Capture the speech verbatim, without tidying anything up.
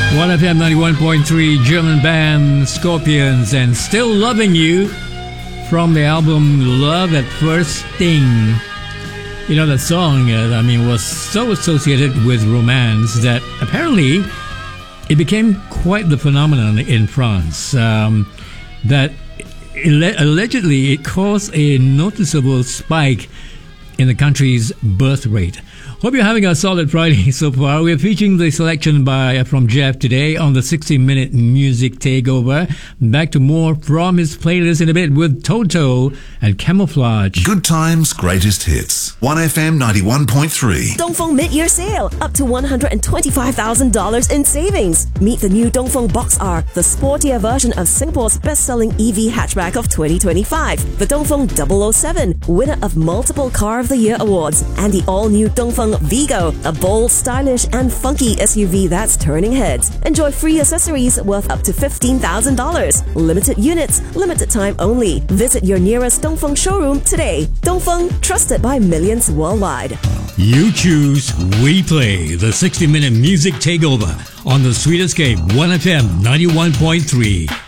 one F M ninety-one point three, German band Scorpions and Still Loving You from the album Love at First Sting. You know, that song, uh, I mean, was so associated with romance that apparently it became quite the phenomenon in France. Um, that ele- allegedly it caused a noticeable spike in the country's birth rate. Hope you're having a solid Friday so far. We're featuring the selection by from Jeff today on the sixty minute Music Takeover. Back to more from his playlist in a bit with Toto and Camouflage. Good times, greatest hits. one F M ninety-one point three. Dongfeng mid-year sale. Up to one hundred twenty-five thousand dollars in savings. Meet the new Dongfeng Box R, the sportier version of Singapore's best-selling E V hatchback of twenty twenty-five. The Dongfeng double oh seven, winner of multiple Car of the Year awards. And the all-new Dongfeng Vigo, a bold, stylish and funky S U V that's turning heads. Enjoy free accessories worth up to fifteen thousand dollars. Limited units, limited time only. Visit your nearest Dongfeng showroom today. Dongfeng, trusted by millions worldwide. You choose, we play the sixty minute Music Takeover on the Sweet Escape one F M ninety-one point three.